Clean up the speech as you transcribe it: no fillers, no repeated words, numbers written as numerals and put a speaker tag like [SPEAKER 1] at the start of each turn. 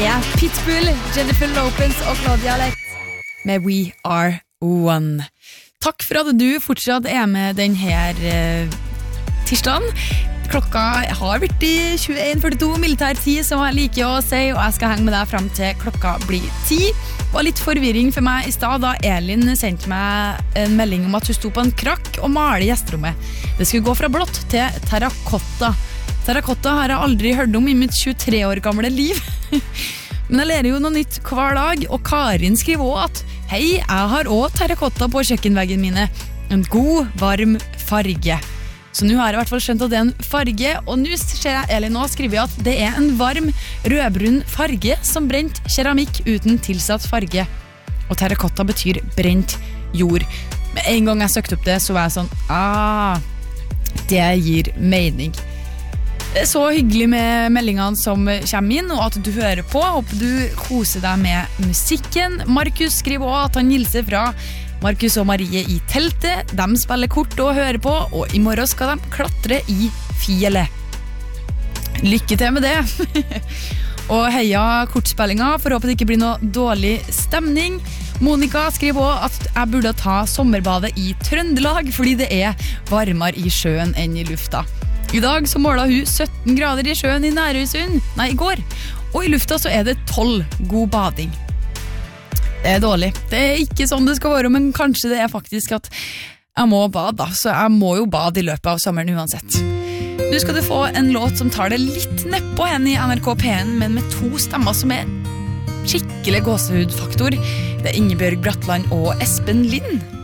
[SPEAKER 1] Pitbull, Jennifer Lopez og Claudia Lett med We Are One. Takk for at du fortsatt med den her tirsdagen. Klokka har vært i 21:42 militærtid, som jeg liker å si, og jeg skal henge med deg frem til klokka blir 10. Det var litt forvirring for meg i sted da Elin sendte meg en melding om at hun sto på en krakk og maler gjesterommet. Det skulle gå fra blått til terrakotta. Terrakotta har jeg aldri hørt om i mitt 23 år gamle liv. Men jeg lærer jo noe nytt hver dag, og Karin skriver også at «Hei, jeg har også terrakotta på kjøkkenveggen mine. En god, varm farge». Så nå har jeg i hvert fall skjønt at det en farge, og nå ser jeg Elin nå skriver at det en varm, rødbrun farge som brent keramikk uten tilsatt farge. Og terrakotta betyr brent jord. Med en gang jeg søkte opp det, så var jeg sånn, det gir mening. Det så hyggelig med meldingene som kommer inn, og at du hører på. Håper du koser deg med musikken. Markus skriver også at han hilser fra Markus og Marie i teltet. De spiller kort og hører på, og i morgen skal de klatre i fjellet. Lykke til med det! Og heia kortspillinga, for håper det ikke blir noe dårlig stemning. Monika skriver også at jeg burde ta sommerbadet i Trøndelag, fordi det varmere i sjøen enn i lufta. I dag så målet hun 17 grader i sjøen i Nærøysund, i går. Og i lufta så det 12 god bading. Det dårlig. Det ikke sånn det skal være, men kanskje det faktisk at jeg må bade da. Så jeg må jo bade i løpet av sommeren uansett. Nå skal du få en låt som tar det litt nedpå henne i NRK P1, men med 2 stemmer som skikkelig gåsehudfaktor. Det Ingebjørg Bratland og Espen Lind.